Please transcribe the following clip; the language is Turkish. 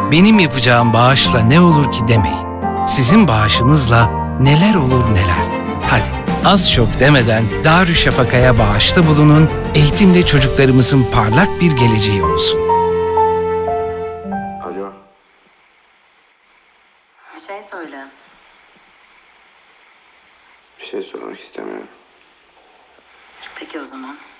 Benim yapacağım bağışla ne olur ki demeyin. Sizin bağışınızla neler olur neler. Hadi az çok demeden Darüşşafaka'ya bağışta bulunun, eğitimle çocuklarımızın parlak bir geleceği olsun. Alo. Bir şey söyle. Bir şey söylemek istemiyorum. Peki o zaman.